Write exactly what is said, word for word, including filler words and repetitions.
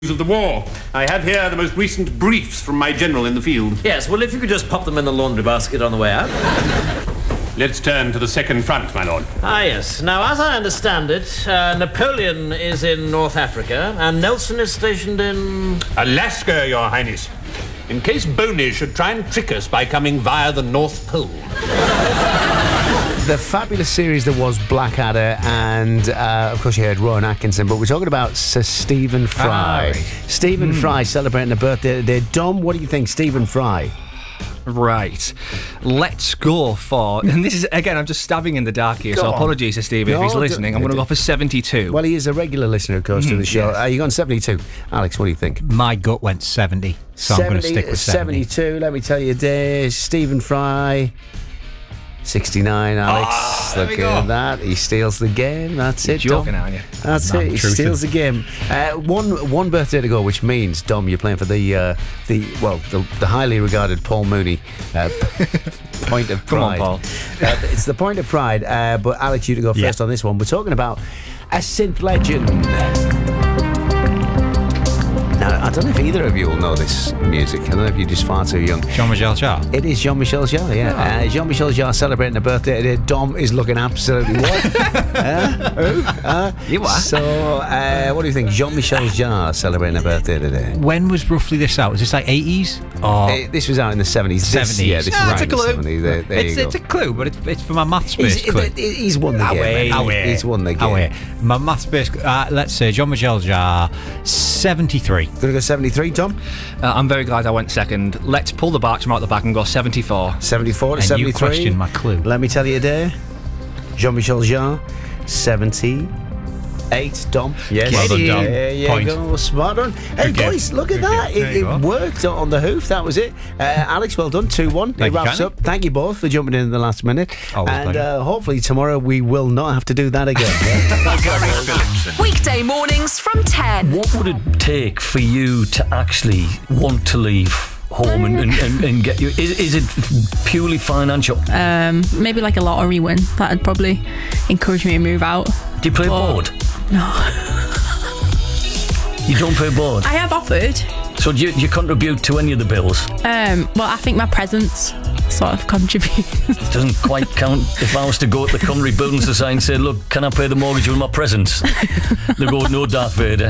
of the war. I have here the most recent briefs from my general in the field. Yes, well, if you could just pop them in the laundry basket on the way out. Let's turn to the second front, my lord. Ah, yes. Now, as I understand it, uh, Napoleon is in North Africa, and Nelson is stationed in... Alaska, Your Highness. In case Boney should try and trick us by coming via the North Pole. The fabulous series that was Blackadder, and uh, of course you heard Rowan Atkinson, but we're talking about Sir Stephen Fry. Ah, right. Stephen mm. Fry celebrating a birthday today. Dom, what do you think, Stephen Fry? Right, let's go for, and this is again, I'm just stabbing in the dark here, go so on. Apologies to Stephen no, if he's listening. I'm going to go for seventy-two. Well, he is a regular listener, of course, mm, to the show. Yes. Uh, you gone seventy-two. Alex, what do you think? My gut went seventy, so seventy, I'm going to stick with seventy. seventy-two, let me tell you this. Stephen Fry, sixty-nine, Alex. Oh, Look at that. He steals the game. That's You're it, joking, Dom. aren't you? That's I'm it. He steals the game. Uh, one one birthday to go, which means, Dom, you're playing for the, uh, the well, the, the highly regarded Paul Mooney uh, Point of Pride. Come on, Paul. Uh, it's the Point of Pride, uh, but Alex, you to go first yeah. on this one. We're talking about a synth legend. Now, I don't know if either of you will know this music. I don't know if you're just far too young. Jean-Michel Jarre. It is Jean-Michel Jarre, yeah. Oh. Uh, Jean-Michel Jarre celebrating a birthday today. Dom is looking absolutely what? uh, who? Uh, you are. So, uh, what do you think? Jean-Michel Jarre celebrating a birthday today. When was roughly this out? Was this like eighties? Or uh, this was out in the seventies. seventies. This, yeah, this no, was it's right a clue. in the seventies. There, there it's, you it's go. a clue, but it's, it's for my maths-based he's, clue. It, it, he's won the Away. game. Away. He's won the game. Away. My maths-based, uh, let's say Jean-Michel Jarre, seventy-three. Gonna go seventy-three, Tom? Uh, I'm very glad I went second. Let's pull the Bartram out the back and go seventy-four. seventy-four to and seventy-three. You questioned my clue. Let me tell you there. Jean-Michel Jarre, seventy-eight. Dom. Yes. Well done, Dom. There you Point. go. Smart on. Hey, Good boys, game. look at Good that. game. It, There you it go. worked on the hoof. That was it. Uh, Alex, well done. two one. It Thank you, wraps Canny. up. Thank you both for jumping in in the last minute. Always and pleasure. uh, hopefully tomorrow we will not have to do that again. Weekday mornings from ten. What would it take for you to actually want to leave home and, and, and, and get you? Is, is it purely financial? Um, maybe like a lottery win. That'd probably encourage me to move out. Do you play But- board? No. You don't play board? I have offered. So do you, do you contribute to any of the bills? Um, well, I think my presence sort of contributes. It doesn't quite count. If I was to go to the Cymru Building Society and say, look, can I pay the mortgage with my presence? They go, no, Darth Vader.